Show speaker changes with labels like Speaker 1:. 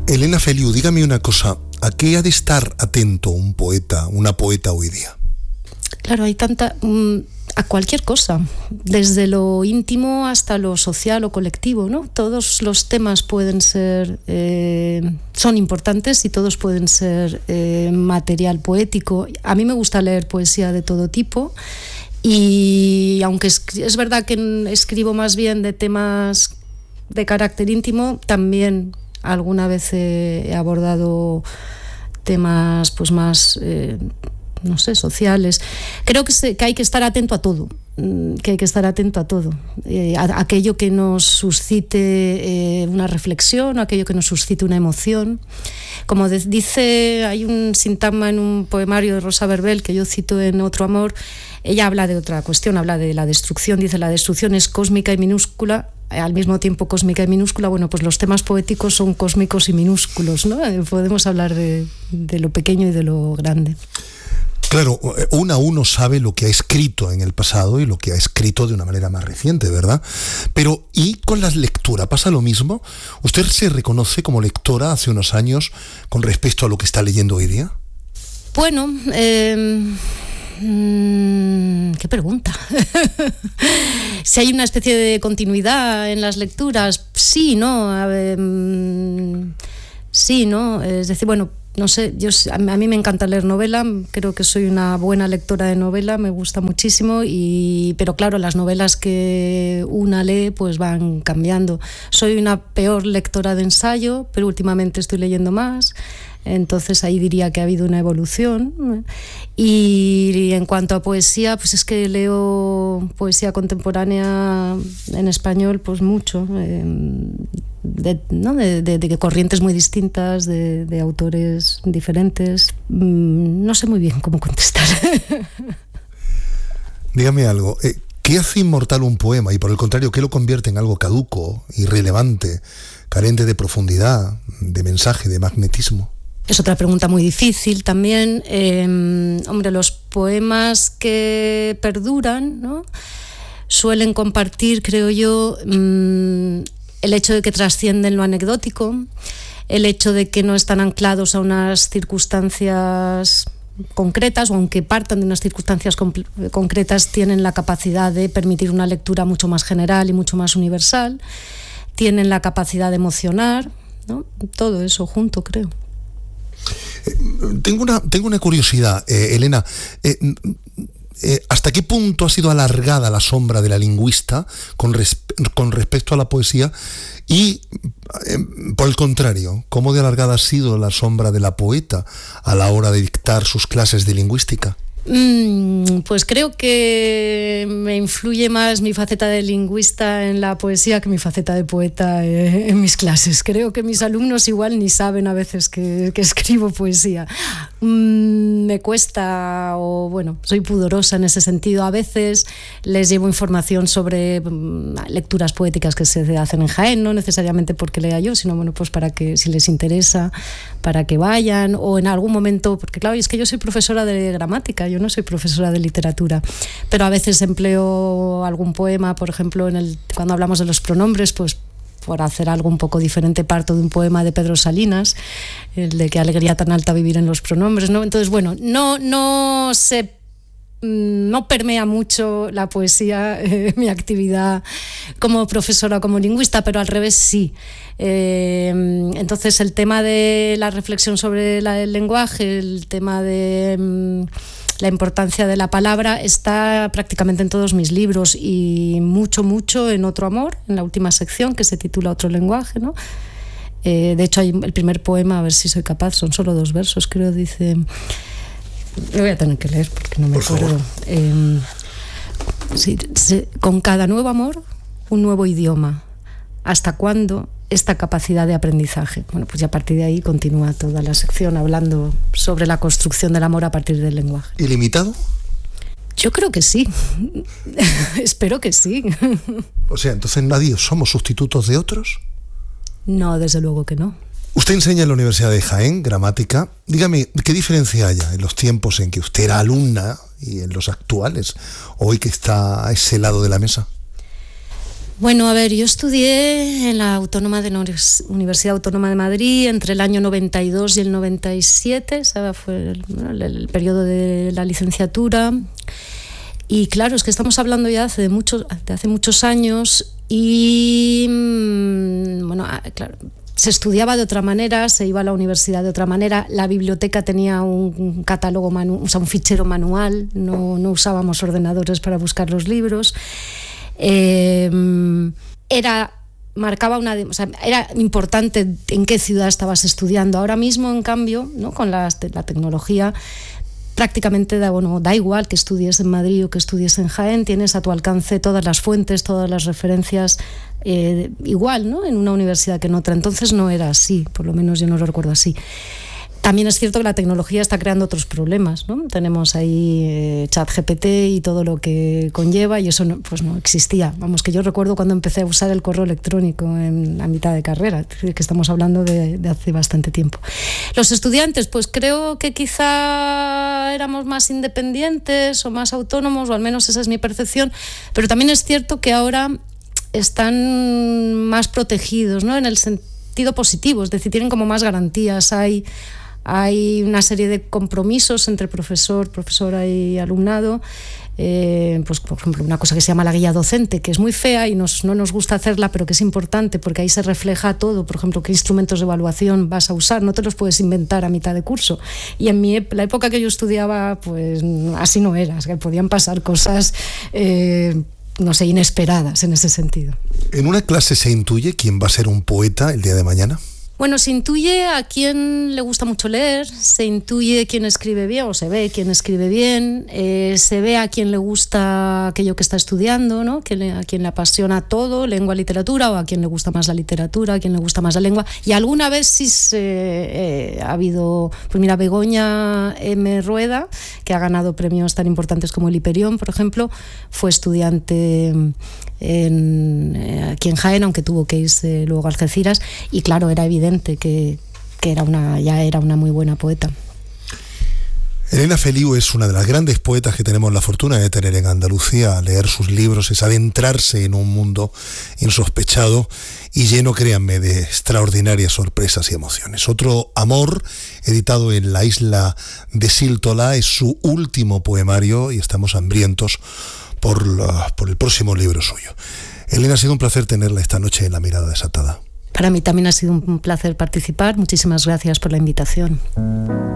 Speaker 1: Elena Feliu, dígame una cosa, ¿a qué ha de estar atento un poeta, una poeta hoy día?
Speaker 2: Claro, hay a cualquier cosa, desde lo íntimo hasta lo social o colectivo, ¿no? Todos los temas pueden ser, son importantes y todos pueden ser material poético. A mí me gusta leer poesía de todo tipo y aunque es verdad que escribo más bien de temas de carácter íntimo, también alguna vez he abordado temas pues más no sé, sociales. Creo que hay que estar atento a todo, aquello que nos suscite una reflexión, aquello que nos suscite una emoción. Como dice, hay un sintagma en un poemario de Rosa Verbel que yo cito en Otro amor. Ella habla de otra cuestión, habla de la destrucción. Dice: la destrucción es cósmica y minúscula, al mismo tiempo cósmica y minúscula. Bueno, pues los temas poéticos son cósmicos y minúsculos, ¿no? Podemos hablar de lo pequeño y de lo grande.
Speaker 1: Claro, uno sabe lo que ha escrito en el pasado y lo que ha escrito de una manera más reciente, ¿verdad? Pero, ¿y con la lectura? ¿Pasa lo mismo? ¿Usted se reconoce como lectora hace unos años con respecto a lo que está leyendo hoy día?
Speaker 2: Bueno, qué pregunta. Si hay una especie de continuidad en las lecturas, sí, ¿no? Sí, ¿no? Es decir, bueno, no sé, a mí me encanta leer novela, creo que soy una buena lectora de novela, me gusta muchísimo, pero claro, las novelas que una lee pues van cambiando. Soy una peor lectora de ensayo, pero últimamente estoy leyendo más. Entonces ahí diría que ha habido una evolución. Y en cuanto a poesía, pues es que leo poesía contemporánea en español pues mucho, de corrientes muy distintas, de autores diferentes. No sé muy bien cómo contestar.
Speaker 1: Dígame algo, ¿qué hace inmortal un poema y por el contrario, qué lo convierte en algo caduco, irrelevante, carente de profundidad, de mensaje, de magnetismo?
Speaker 2: Es otra pregunta muy difícil también. Hombre, los poemas que perduran, ¿no?, suelen compartir, creo yo, el hecho de que trascienden lo anecdótico, el hecho de que no están anclados a unas circunstancias concretas, o aunque partan de unas circunstancias concretas, tienen la capacidad de permitir una lectura mucho más general y mucho más universal, tienen la capacidad de emocionar, ¿no? Todo eso junto, creo.
Speaker 1: Tengo una curiosidad, Elena. ¿Hasta qué punto ha sido alargada la sombra de la lingüista con respecto a la poesía? Y, por el contrario, ¿cómo de alargada ha sido la sombra de la poeta a la hora de dictar sus clases de lingüística?
Speaker 2: Pues creo que me influye más mi faceta de lingüista en la poesía que mi faceta de poeta en mis clases. Creo que mis alumnos igual ni saben a veces que escribo poesía. Me cuesta, o bueno, soy pudorosa en ese sentido. A veces les llevo información sobre lecturas poéticas que se hacen en Jaén, no necesariamente porque lea yo, sino bueno, pues para que, si les interesa, para que vayan, o en algún momento, porque claro, es que yo soy profesora de gramática, yo no soy profesora de literatura, pero a veces empleo algún poema, por ejemplo, cuando hablamos de los pronombres, pues por hacer algo un poco diferente, parto de un poema de Pedro Salinas, el de qué alegría tan alta vivir en los pronombres, ¿no? Entonces, bueno, no permea mucho la poesía mi actividad como profesora, como lingüista, pero al revés sí. Entonces el tema de la reflexión sobre el lenguaje, el tema de la importancia de la palabra está prácticamente en todos mis libros, y mucho en Otro amor, en la última sección que se titula Otro lenguaje, ¿no? De hecho hay el primer poema, a ver si soy capaz, son solo 2 versos, creo, dice... Lo voy a tener que leer porque no me acuerdo. Con cada nuevo amor, un nuevo idioma. ¿Hasta cuándo esta capacidad de aprendizaje? Bueno, pues ya a partir de ahí continúa toda la sección hablando sobre la construcción del amor a partir del lenguaje.
Speaker 1: ¿Ilimitado?
Speaker 2: Yo creo que sí. Espero que sí.
Speaker 1: O sea, entonces nadie somos sustitutos de otros.
Speaker 2: No, desde luego que no.
Speaker 1: Usted enseña en la Universidad de Jaén gramática. Dígame, ¿qué diferencia hay en los tiempos en que usted era alumna y en los actuales, hoy que está a ese lado de la mesa?
Speaker 2: Bueno, a ver, yo estudié en la Universidad Autónoma de Madrid entre el año 92 y el 97, ese fue el periodo de la licenciatura. Y claro, es que estamos hablando ya de hace muchos años y, bueno, claro, se estudiaba de otra manera, se iba a la universidad de otra manera, la biblioteca tenía un catálogo, o sea, un fichero manual, no usábamos ordenadores para buscar los libros. Era importante en qué ciudad estabas estudiando. Ahora mismo, en cambio, ¿no?, con la tecnología, prácticamente da igual que estudies en Madrid o que estudies en Jaén, tienes a tu alcance todas las fuentes, todas las referencias, igual, ¿no?, en una universidad que en otra. Entonces no era así, por lo menos yo no lo recuerdo así. También es cierto que la tecnología está creando otros problemas, ¿no? Tenemos ahí ChatGPT y todo lo que conlleva, y eso no existía. Vamos, que yo recuerdo cuando empecé a usar el correo electrónico en la mitad de carrera, que estamos hablando de hace bastante tiempo. Los estudiantes, pues creo que quizá éramos más independientes o más autónomos, o al menos esa es mi percepción, pero también es cierto que ahora están más protegidos, ¿no?, en el sentido positivo, es decir, tienen como más garantías, hay una serie de compromisos entre profesora y alumnado, pues por ejemplo una cosa que se llama la guía docente, que es muy fea y no nos gusta hacerla, pero que es importante porque ahí se refleja todo. Por ejemplo, qué instrumentos de evaluación vas a usar, no te los puedes inventar a mitad de curso, y en la época que yo estudiaba, pues así no era, que podían pasar cosas no sé, inesperadas en ese sentido.
Speaker 1: ¿En una clase se intuye quién va a ser un poeta el día de mañana?
Speaker 2: Bueno, se intuye a quien le gusta mucho leer, se intuye quién escribe bien, o se ve quién escribe bien, se ve a quien le gusta aquello que está estudiando, ¿no?, a quien le apasiona todo, lengua, literatura, o a quien le gusta más la literatura, a quien le gusta más la lengua. Y alguna vez sí ha habido, pues mira, Begoña M. Rueda, que ha ganado premios tan importantes como el Hiperión, por ejemplo, fue estudiante aquí en Jaén, aunque tuvo que irse luego a Algeciras, y claro, era evidente que ya era una muy buena poeta.
Speaker 1: Elena Feliu es una de las grandes poetas que tenemos la fortuna de tener en Andalucía. Leer sus libros es adentrarse en un mundo insospechado y lleno, créanme, de extraordinarias sorpresas y emociones. Otro amor, editado en la isla de Síltola, es su último poemario y estamos hambrientos por el próximo libro suyo. Elena, ha sido un placer tenerla esta noche en La Mirada Desatada.
Speaker 2: Para mí también ha sido un placer participar. Muchísimas gracias por la invitación.